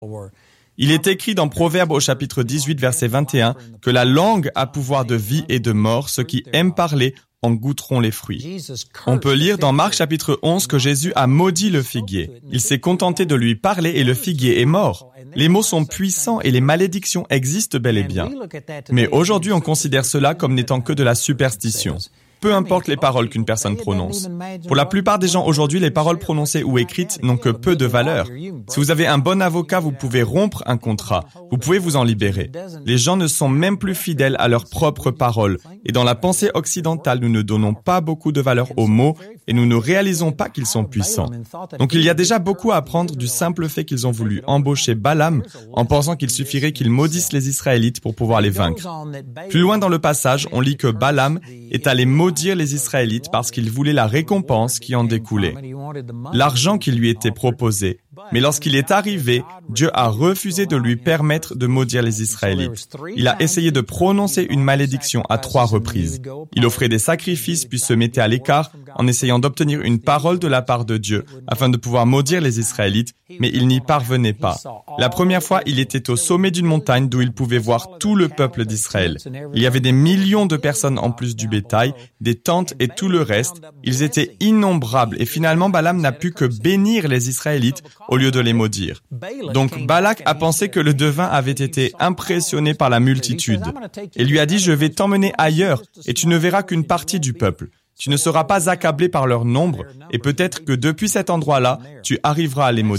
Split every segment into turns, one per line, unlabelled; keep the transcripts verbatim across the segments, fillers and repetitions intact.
Il est écrit dans Proverbes au chapitre dix-huit, verset vingt et un, que la langue a pouvoir de vie et de mort, ceux qui aiment parler en goûteront les fruits. On peut lire dans Marc chapitre onze que Jésus a maudit le figuier. Il s'est contenté de lui parler et le figuier est mort. Les mots sont puissants et les malédictions existent bel et bien. Mais aujourd'hui, on considère cela comme n'étant que de la superstition. Peu importe les paroles qu'une personne prononce. Pour la plupart des gens aujourd'hui, les paroles prononcées ou écrites n'ont que peu de valeur. Si vous avez un bon avocat, vous pouvez rompre un contrat. Vous pouvez vous en libérer. Les gens ne sont même plus fidèles à leurs propres paroles. Et dans la pensée occidentale, nous ne donnons pas beaucoup de valeur aux mots et nous ne réalisons pas qu'ils sont puissants. Donc il y a déjà beaucoup à apprendre du simple fait qu'ils ont voulu embaucher Balaam en pensant qu'il suffirait qu'ils maudissent les Israélites pour pouvoir les vaincre. Plus loin dans le passage, on lit que Balaam est allé maudire les Israélites parce qu'il voulait la récompense qui en découlait, l'argent qui lui était proposé. Mais lorsqu'il est arrivé, Dieu a refusé de lui permettre de maudire les Israélites. Il a essayé de prononcer une malédiction à trois reprises. Il offrait des sacrifices puis se mettait à l'écart en essayant d'obtenir une parole de la part de Dieu afin de pouvoir maudire les Israélites, mais il n'y parvenait pas. La première fois, il était au sommet d'une montagne d'où il pouvait voir tout le peuple d'Israël. Il y avait des millions de personnes en plus du bétail, des tentes et tout le reste. Ils étaient innombrables et finalement Balaam n'a pu que bénir les Israélites au lieu de les maudire. Donc Balak a pensé que le devin avait été impressionné par la multitude et lui a dit « Je vais t'emmener ailleurs et tu ne verras qu'une partie du peuple. Tu ne seras pas accablé par leur nombre et peut-être que depuis cet endroit-là, tu arriveras à les maudire. »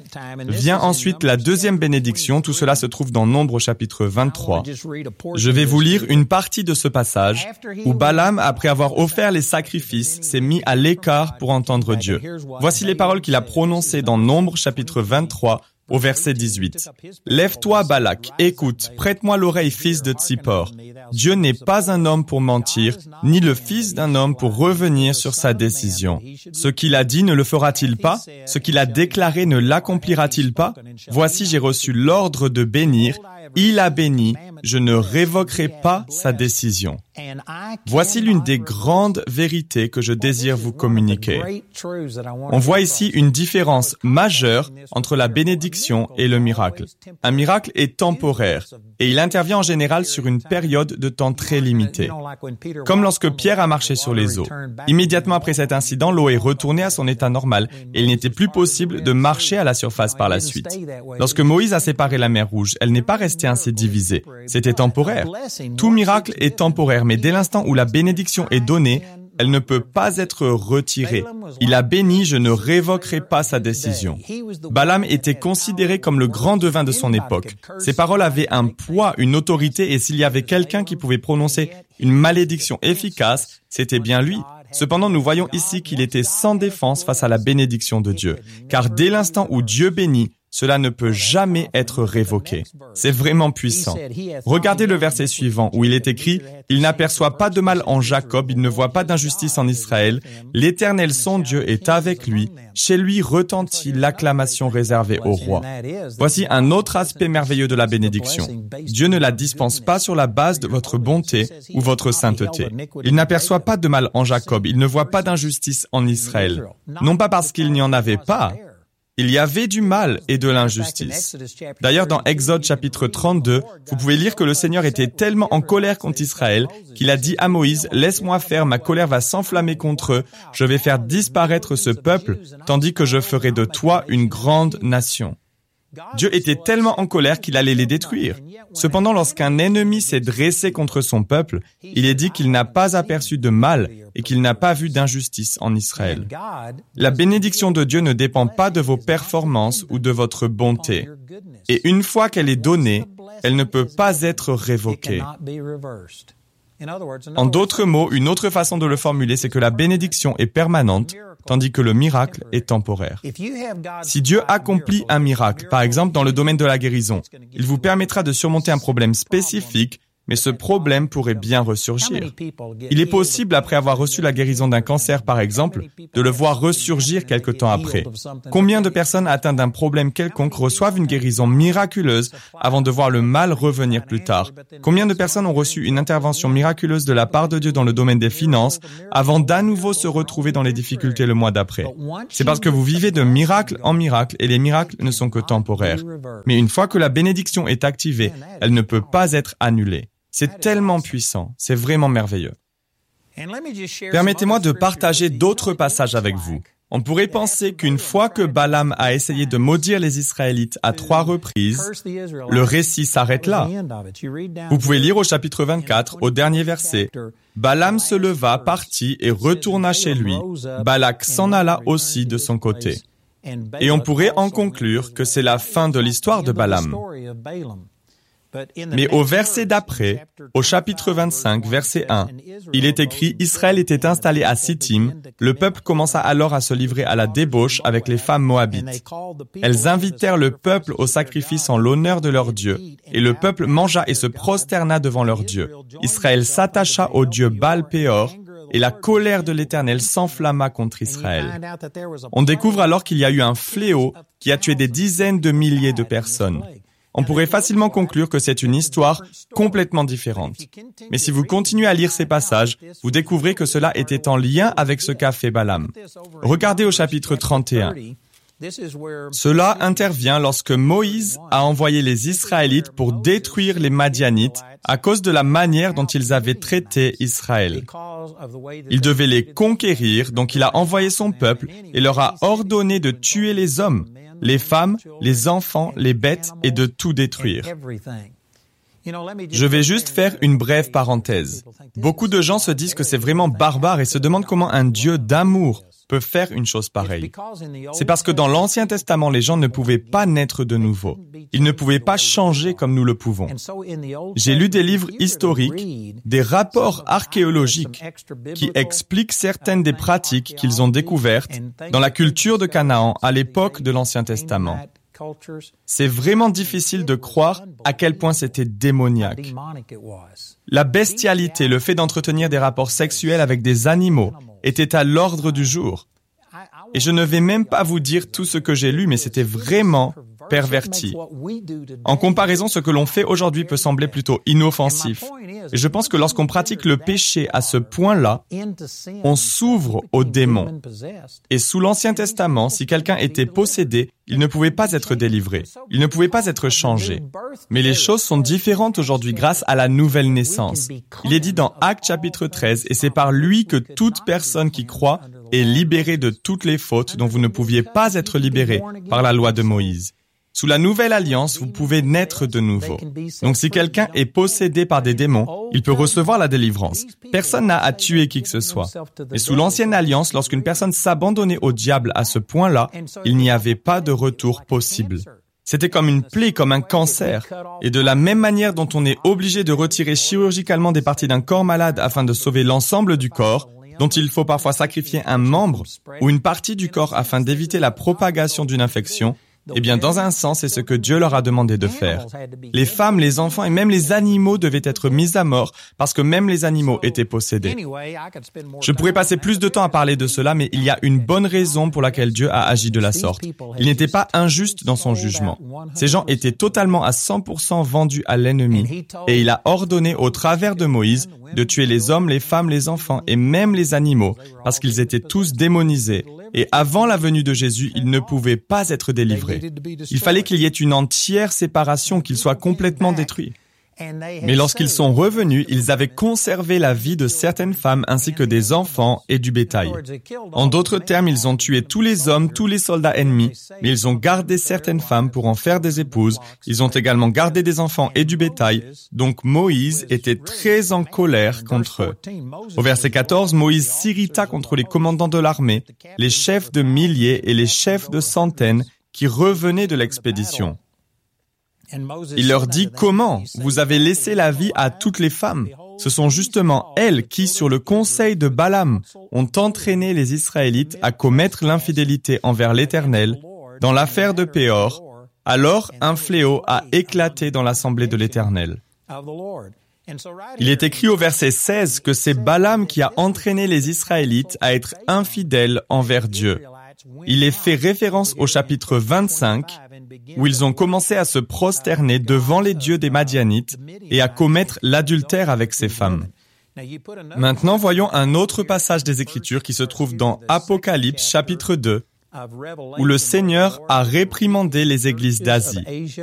Vient ensuite la deuxième bénédiction, tout cela se trouve dans Nombre au chapitre vingt-trois. Je vais vous lire une partie de ce passage où Balaam, après avoir offert les sacrifices, s'est mis à l'écart pour entendre Dieu. Voici les paroles qu'il a prononcées dans Nombre chapitre vingt-trois, au verset dix-huit. « Lève-toi, Balak, écoute, prête-moi l'oreille, fils de Tsippor. Dieu n'est pas un homme pour mentir, ni le fils d'un homme pour revenir sur sa décision. Ce qu'il a dit ne le fera-t-il pas? Ce qu'il a déclaré ne l'accomplira-t-il pas? Voici, j'ai reçu l'ordre de bénir. Il a béni, je ne révoquerai pas sa décision. » Voici l'une des grandes vérités que je désire vous communiquer. On voit ici une différence majeure entre la bénédiction et le miracle. Un miracle est temporaire et il intervient en général sur une période de temps très limitée. Comme lorsque Pierre a marché sur les eaux. Immédiatement après cet incident, l'eau est retournée à son état normal et il n'était plus possible de marcher à la surface par la suite. Lorsque Moïse a séparé la mer Rouge, elle n'est pas restée ainsi divisée. C'était temporaire. Tout miracle est temporaire, mais dès l'instant où la bénédiction est donnée, elle ne peut pas être retirée. Il a béni, je ne révoquerai pas sa décision. Balaam était considéré comme le grand devin de son époque. Ses paroles avaient un poids, une autorité, et s'il y avait quelqu'un qui pouvait prononcer une malédiction efficace, c'était bien lui. Cependant, nous voyons ici qu'il était sans défense face à la bénédiction de Dieu. Car dès l'instant où Dieu bénit, cela ne peut jamais être révoqué. C'est vraiment puissant. Regardez le verset suivant où il est écrit « Il n'aperçoit pas de mal en Jacob, il ne voit pas d'injustice en Israël. L'Éternel son Dieu est avec lui. Chez lui retentit l'acclamation réservée au roi. » Voici un autre aspect merveilleux de la bénédiction. Dieu ne la dispense pas sur la base de votre bonté ou votre sainteté. Il n'aperçoit pas de mal en Jacob, il ne voit pas d'injustice en Israël. Non pas parce qu'il n'y en avait pas, il y avait du mal et de l'injustice. D'ailleurs, dans Exode chapitre trente-deux, vous pouvez lire que le Seigneur était tellement en colère contre Israël qu'il a dit à Moïse « Laisse-moi faire, ma colère va s'enflammer contre eux, je vais faire disparaître ce peuple, tandis que je ferai de toi une grande nation. » Dieu était tellement en colère qu'il allait les détruire. Cependant, lorsqu'un ennemi s'est dressé contre son peuple, il est dit qu'il n'a pas aperçu de mal et qu'il n'a pas vu d'injustice en Israël. La bénédiction de Dieu ne dépend pas de vos performances ou de votre bonté. Et une fois qu'elle est donnée, elle ne peut pas être révoquée. En d'autres mots, une autre façon de le formuler, c'est que la bénédiction est permanente, tandis que le miracle est temporaire. Si Dieu accomplit un miracle, par exemple dans le domaine de la guérison, il vous permettra de surmonter un problème spécifique, mais ce problème pourrait bien ressurgir. Il est possible, après avoir reçu la guérison d'un cancer par exemple, de le voir ressurgir quelque temps après. Combien de personnes atteintes d'un problème quelconque reçoivent une guérison miraculeuse avant de voir le mal revenir plus tard? Combien de personnes ont reçu une intervention miraculeuse de la part de Dieu dans le domaine des finances avant d'à nouveau se retrouver dans les difficultés le mois d'après? C'est parce que vous vivez de miracle en miracle et les miracles ne sont que temporaires. Mais une fois que la bénédiction est activée, elle ne peut pas être annulée. C'est tellement puissant, c'est vraiment merveilleux. Permettez-moi de partager d'autres passages avec vous. On pourrait penser qu'une fois que Balaam a essayé de maudire les Israélites à trois reprises, le récit s'arrête là. Vous pouvez lire au chapitre vingt-quatre, au dernier verset, « Balaam se leva, partit et retourna chez lui. Balak s'en alla aussi de son côté. » Et on pourrait en conclure que c'est la fin de l'histoire de Balaam. Mais au verset d'après, au chapitre vingt-cinq, verset un, il est écrit « Israël était installé à Sittim, le peuple commença alors à se livrer à la débauche avec les femmes moabites. Elles invitèrent le peuple au sacrifice en l'honneur de leur Dieu, et le peuple mangea et se prosterna devant leur Dieu. Israël s'attacha au Dieu Baal-Péor, et la colère de l'Éternel s'enflamma contre Israël. » On découvre alors qu'il y a eu un fléau qui a tué des dizaines de milliers de personnes. On pourrait facilement conclure que c'est une histoire complètement différente. Mais si vous continuez à lire ces passages, vous découvrez que cela était en lien avec ce qu'a fait Balaam. Regardez au chapitre trente et un. Cela intervient lorsque Moïse a envoyé les Israélites pour détruire les Madianites à cause de la manière dont ils avaient traité Israël. Il devait les conquérir, donc il a envoyé son peuple et leur a ordonné de tuer les hommes, les femmes, les enfants, les bêtes et de tout détruire. Je vais juste faire une brève parenthèse. Beaucoup de gens se disent que c'est vraiment barbare et se demandent comment un Dieu d'amour peut faire une chose pareille. C'est parce que dans l'Ancien Testament, les gens ne pouvaient pas naître de nouveau. Ils ne pouvaient pas changer comme nous le pouvons. J'ai lu des livres historiques, des rapports archéologiques qui expliquent certaines des pratiques qu'ils ont découvertes dans la culture de Canaan à l'époque de l'Ancien Testament. C'est vraiment difficile de croire à quel point c'était démoniaque. La bestialité, le fait d'entretenir des rapports sexuels avec des animaux, était à l'ordre du jour. Et je ne vais même pas vous dire tout ce que j'ai lu, mais c'était vraiment perverti. En comparaison, ce que l'on fait aujourd'hui peut sembler plutôt inoffensif. Et je pense que lorsqu'on pratique le péché à ce point-là, on s'ouvre aux démons. Et sous l'Ancien Testament, si quelqu'un était possédé, il ne pouvait pas être délivré. Il ne pouvait pas être changé. Mais les choses sont différentes aujourd'hui grâce à la nouvelle naissance. Il est dit dans Actes chapitre treize, et c'est par lui que toute personne qui croit est libérée de toutes les fautes dont vous ne pouviez pas être libéré par la loi de Moïse. Sous la nouvelle alliance, vous pouvez naître de nouveau. Donc si quelqu'un est possédé par des démons, il peut recevoir la délivrance. Personne n'a à tuer qui que ce soit. Mais sous l'ancienne alliance, lorsqu'une personne s'abandonnait au diable à ce point-là, il n'y avait pas de retour possible. C'était comme une plaie, comme un cancer. Et de la même manière dont on est obligé de retirer chirurgicalement des parties d'un corps malade afin de sauver l'ensemble du corps, dont il faut parfois sacrifier un membre ou une partie du corps afin d'éviter la propagation d'une infection, eh bien, dans un sens, c'est ce que Dieu leur a demandé de faire. Les femmes, les enfants et même les animaux devaient être mis à mort parce que même les animaux étaient possédés. Je pourrais passer plus de temps à parler de cela, mais il y a une bonne raison pour laquelle Dieu a agi de la sorte. Il n'était pas injuste dans son jugement. Ces gens étaient totalement à cent pour cent vendus à l'ennemi et il a ordonné au travers de Moïse de tuer les hommes, les femmes, les enfants et même les animaux parce qu'ils étaient tous démonisés. Et avant la venue de Jésus, ils ne pouvaient pas être délivrés. Il fallait qu'il y ait une entière séparation, qu'ils soient complètement détruits. Mais lorsqu'ils sont revenus, ils avaient conservé la vie de certaines femmes ainsi que des enfants et du bétail. En d'autres termes, ils ont tué tous les hommes, tous les soldats ennemis, mais ils ont gardé certaines femmes pour en faire des épouses. Ils ont également gardé des enfants et du bétail. Donc Moïse était très en colère contre eux. Au verset quatorze, Moïse s'irrita contre les commandants de l'armée, les chefs de milliers et les chefs de centaines qui revenaient de l'expédition. Il leur dit « Comment? Vous avez laissé la vie à toutes les femmes. Ce sont justement elles qui, sur le conseil de Balaam, ont entraîné les Israélites à commettre l'infidélité envers l'Éternel dans l'affaire de Péor. Alors un fléau a éclaté dans l'assemblée de l'Éternel. » Il est écrit au verset seize que c'est Balaam qui a entraîné les Israélites à être infidèles envers Dieu. Il est fait référence au chapitre vingt-cinq, où ils ont commencé à se prosterner devant les dieux des Madianites et à commettre l'adultère avec ces femmes. Maintenant, voyons un autre passage des Écritures qui se trouve dans Apocalypse chapitre deux, où le Seigneur a réprimandé les églises d'Asie.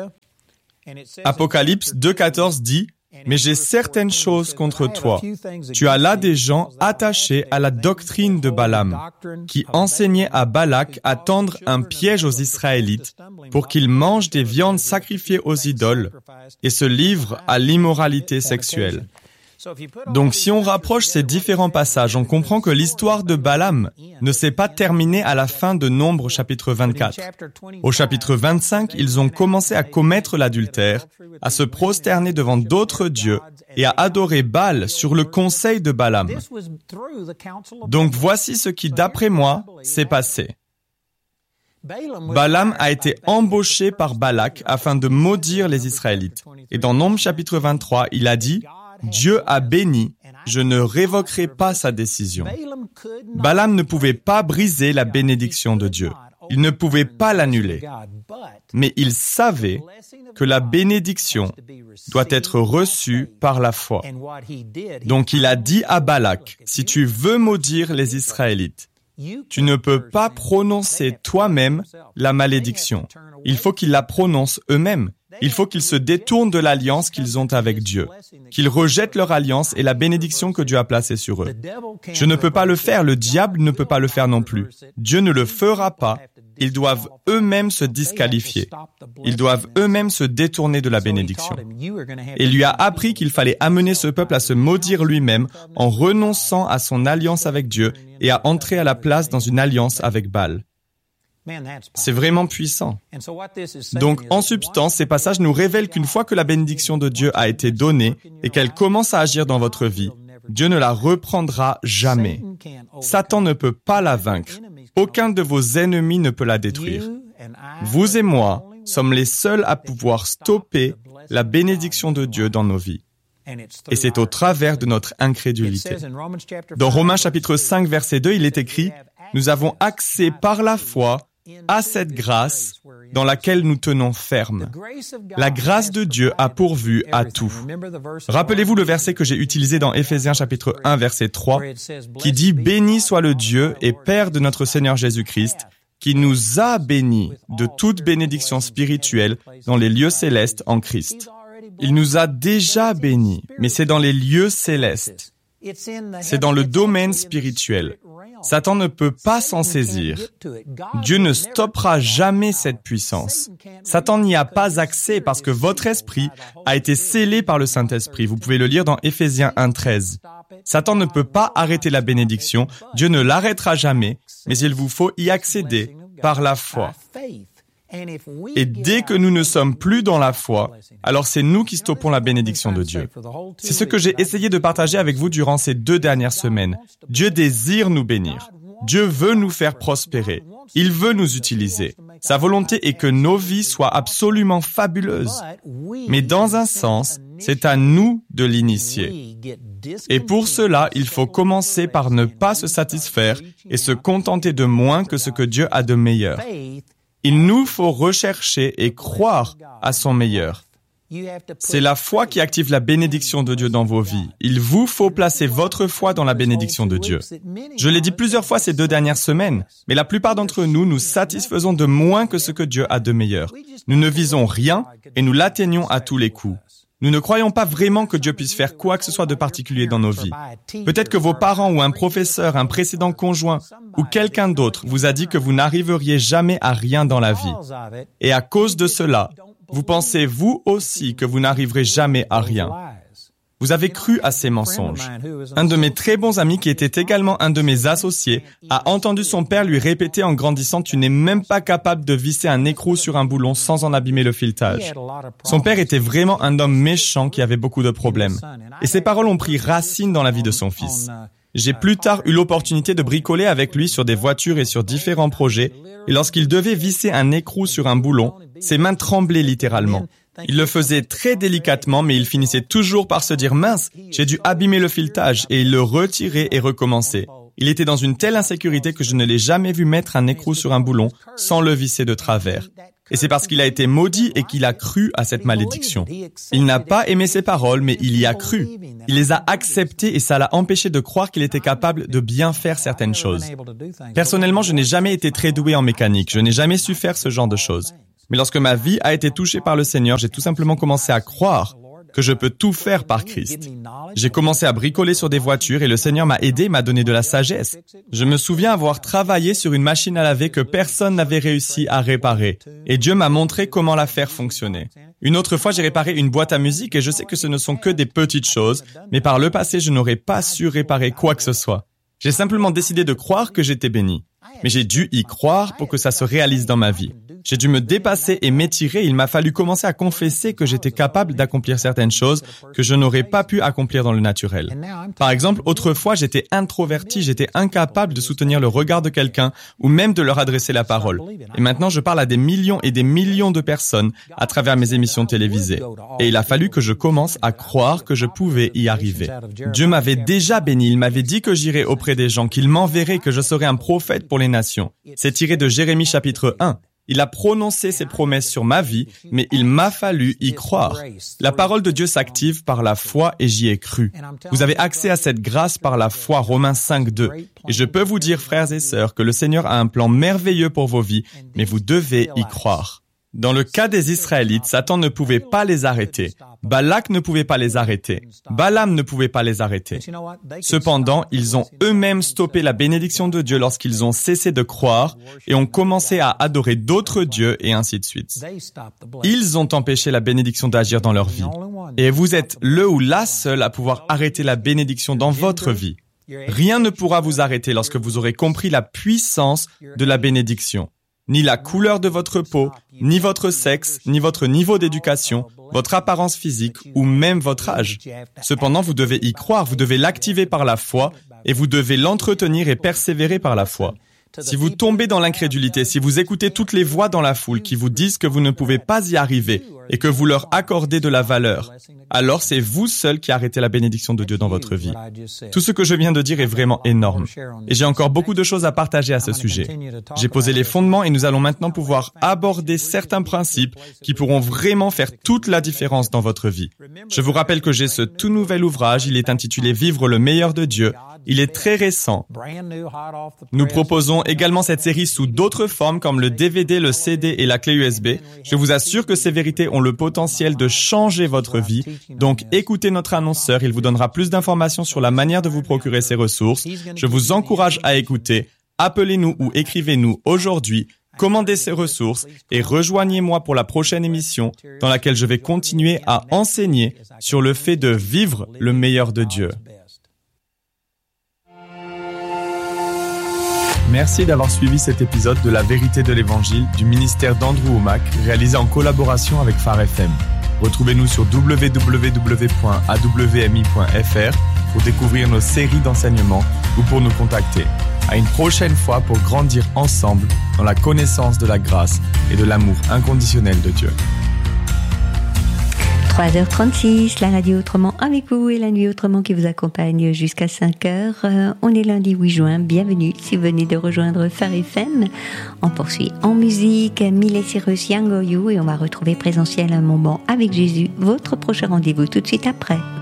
Apocalypse deux quatorze dit « Mais j'ai certaines choses contre toi. Tu as là des gens attachés à la doctrine de Balaam, qui enseignait à Balak à tendre un piège aux Israélites pour qu'ils mangent des viandes sacrifiées aux idoles et se livrent à l'immoralité sexuelle. » Donc si on rapproche ces différents passages, on comprend que l'histoire de Balaam ne s'est pas terminée à la fin de Nombres chapitre vingt-quatre. Au chapitre vingt-cinq, ils ont commencé à commettre l'adultère, à se prosterner devant d'autres dieux et à adorer Baal sur le conseil de Balaam. Donc voici ce qui, d'après moi, s'est passé. Balaam a été embauché par Balak afin de maudire les Israélites. Et dans Nombres chapitre vingt-trois, il a dit « Dieu a béni, je ne révoquerai pas sa décision. » Balaam ne pouvait pas briser la bénédiction de Dieu. Il ne pouvait pas l'annuler. Mais il savait que la bénédiction doit être reçue par la foi. Donc il a dit à Balak, « Si tu veux maudire les Israélites, tu ne peux pas prononcer toi-même la malédiction. Il faut qu'ils la prononcent eux-mêmes. Il faut qu'ils se détournent de l'alliance qu'ils ont avec Dieu, qu'ils rejettent leur alliance et la bénédiction que Dieu a placée sur eux. Je ne peux pas le faire, le diable ne peut pas le faire non plus. Dieu ne le fera pas. Ils doivent eux-mêmes se disqualifier. Ils doivent eux-mêmes se détourner de la bénédiction. Et il lui a appris qu'il fallait amener ce peuple à se maudire lui-même en renonçant à son alliance avec Dieu et à entrer à la place dans une alliance avec Baal. C'est vraiment puissant. Donc, en substance, ces passages nous révèlent qu'une fois que la bénédiction de Dieu a été donnée et qu'elle commence à agir dans votre vie, Dieu ne la reprendra jamais. Satan ne peut pas la vaincre. Aucun de vos ennemis ne peut la détruire. Vous et moi sommes les seuls à pouvoir stopper la bénédiction de Dieu dans nos vies. Et c'est au travers de notre incrédulité. Dans Romains chapitre cinq, verset deux, il est écrit « Nous avons accès par la foi à cette grâce dans laquelle nous tenons ferme. La grâce de Dieu a pourvu à tout. » Rappelez-vous le verset que j'ai utilisé dans Éphésiens chapitre un, verset trois, qui dit « Béni soit le Dieu et Père de notre Seigneur Jésus-Christ, qui nous a bénis de toute bénédiction spirituelle dans les lieux célestes en Christ. » Il nous a déjà bénis, mais c'est dans les lieux célestes. C'est dans le domaine spirituel. Satan ne peut pas s'en saisir. Dieu ne stoppera jamais cette puissance. Satan n'y a pas accès parce que votre esprit a été scellé par le Saint-Esprit. Vous pouvez le lire dans Éphésiens un, treize. Satan ne peut pas arrêter la bénédiction. Dieu ne l'arrêtera jamais, mais il vous faut y accéder par la foi. Et dès que nous ne sommes plus dans la foi, alors c'est nous qui stoppons la bénédiction de Dieu. C'est ce que j'ai essayé de partager avec vous durant ces deux dernières semaines. Dieu désire nous bénir. Dieu veut nous faire prospérer. Il veut nous utiliser. Sa volonté est que nos vies soient absolument fabuleuses. Mais dans un sens, c'est à nous de l'initier. Et pour cela, il faut commencer par ne pas se satisfaire et se contenter de moins que ce que Dieu a de meilleur. Il nous faut rechercher et croire à son meilleur. C'est la foi qui active la bénédiction de Dieu dans vos vies. Il vous faut placer votre foi dans la bénédiction de Dieu. Je l'ai dit plusieurs fois ces deux dernières semaines, mais la plupart d'entre nous nous satisfaisons de moins que ce que Dieu a de meilleur. Nous ne visons rien et nous l'atteignons à tous les coups. Nous ne croyons pas vraiment que Dieu puisse faire quoi que ce soit de particulier dans nos vies. Peut-être que vos parents ou un professeur, un précédent conjoint ou quelqu'un d'autre vous a dit que vous n'arriveriez jamais à rien dans la vie. Et à cause de cela, vous pensez vous aussi que vous n'arriverez jamais à rien. Vous avez cru à ces mensonges. Un de mes très bons amis, qui était également un de mes associés, a entendu son père lui répéter en grandissant « Tu n'es même pas capable de visser un écrou sur un boulon sans en abîmer le filetage. » Son père était vraiment un homme méchant qui avait beaucoup de problèmes. Et ces paroles ont pris racine dans la vie de son fils. J'ai plus tard eu l'opportunité de bricoler avec lui sur des voitures et sur différents projets, et lorsqu'il devait visser un écrou sur un boulon, ses mains tremblaient littéralement. Il le faisait très délicatement, mais il finissait toujours par se dire « mince, j'ai dû abîmer le filetage » et il le retirait et recommençait. Il était dans une telle insécurité que je ne l'ai jamais vu mettre un écrou sur un boulon sans le visser de travers. Et c'est parce qu'il a été maudit et qu'il a cru à cette malédiction. Il n'a pas aimé ses paroles, mais il y a cru. Il les a acceptées et ça l'a empêché de croire qu'il était capable de bien faire certaines choses. Personnellement, je n'ai jamais été très doué en mécanique. Je n'ai jamais su faire ce genre de choses. Mais lorsque ma vie a été touchée par le Seigneur, j'ai tout simplement commencé à croire que je peux tout faire par Christ. J'ai commencé à bricoler sur des voitures et le Seigneur m'a aidé, m'a donné de la sagesse. Je me souviens avoir travaillé sur une machine à laver que personne n'avait réussi à réparer. Et Dieu m'a montré comment la faire fonctionner. Une autre fois, j'ai réparé une boîte à musique et je sais que ce ne sont que des petites choses, mais par le passé, je n'aurais pas su réparer quoi que ce soit. J'ai simplement décidé de croire que j'étais béni. Mais j'ai dû y croire pour que ça se réalise dans ma vie. J'ai dû me dépasser et m'étirer. Il m'a fallu commencer à confesser que j'étais capable d'accomplir certaines choses que je n'aurais pas pu accomplir dans le naturel. Par exemple, autrefois, j'étais introverti, j'étais incapable de soutenir le regard de quelqu'un ou même de leur adresser la parole. Et maintenant, je parle à des millions et des millions de personnes à travers mes émissions télévisées. Et il a fallu que je commence à croire que je pouvais y arriver. Dieu m'avait déjà béni. Il m'avait dit que j'irais auprès des gens, qu'il m'enverrait, que je serais un prophète pour les nations. C'est tiré de Jérémie chapitre un. Il a prononcé ses promesses sur ma vie, mais il m'a fallu y croire. La parole de Dieu s'active par la foi et j'y ai cru. Vous avez accès à cette grâce par la foi, Romains cinq deux. Et je peux vous dire, frères et sœurs, que le Seigneur a un plan merveilleux pour vos vies, mais vous devez y croire. Dans le cas des Israélites, Satan ne pouvait pas les arrêter. Balak ne pouvait pas les arrêter. Balaam ne pouvait pas les arrêter. Cependant, ils ont eux-mêmes stoppé la bénédiction de Dieu lorsqu'ils ont cessé de croire et ont commencé à adorer d'autres dieux et ainsi de suite. Ils ont empêché la bénédiction d'agir dans leur vie. Et vous êtes le ou la seule à pouvoir arrêter la bénédiction dans votre vie. Rien ne pourra vous arrêter lorsque vous aurez compris la puissance de la bénédiction. Ni la couleur de votre peau, ni votre sexe, ni votre niveau d'éducation, votre apparence physique ou même votre âge. Cependant, vous devez y croire, vous devez l'activer par la foi et vous devez l'entretenir et persévérer par la foi. Si vous tombez dans l'incrédulité, si vous écoutez toutes les voix dans la foule qui vous disent que vous ne pouvez pas y arriver et que vous leur accordez de la valeur, alors c'est vous seul qui arrêtez la bénédiction de Dieu dans votre vie. Tout ce que je viens de dire est vraiment énorme. Et j'ai encore beaucoup de choses à partager à ce sujet. J'ai posé les fondements et nous allons maintenant pouvoir aborder certains principes qui pourront vraiment faire toute la différence dans votre vie. Je vous rappelle que j'ai ce tout nouvel ouvrage, il est intitulé « Vivre le meilleur de Dieu ». Il est très récent. Nous proposons également cette série sous d'autres formes comme le D V D, le C D et la clé U S B. Je vous assure que ces vérités ont le potentiel de changer votre vie. Donc, écoutez notre annonceur, il vous donnera plus d'informations sur la manière de vous procurer ces ressources. Je vous encourage à écouter. Appelez-nous ou écrivez-nous aujourd'hui. Commandez ces ressources et rejoignez-moi pour la prochaine émission dans laquelle je vais continuer à enseigner sur le fait de vivre le meilleur de Dieu. Merci d'avoir suivi cet épisode de La Vérité de l'Évangile du ministère d'Andrew Wommack, réalisé en collaboration avec Phare F M. Retrouvez-nous sur w w w point a w m i point f r pour découvrir nos séries d'enseignements ou pour nous contacter. À une prochaine fois pour grandir ensemble dans la connaissance de la grâce et de l'amour inconditionnel de Dieu.
trois heures trente-six, la radio Autrement avec vous et la nuit Autrement qui vous accompagne jusqu'à cinq heures. Euh, on est lundi huit juin, bienvenue si vous venez de rejoindre Phare F M. On poursuit en musique, Miley Cyrus, Young or You, et on va retrouver Présentiel, un moment avec Jésus, votre prochain rendez-vous tout de suite après.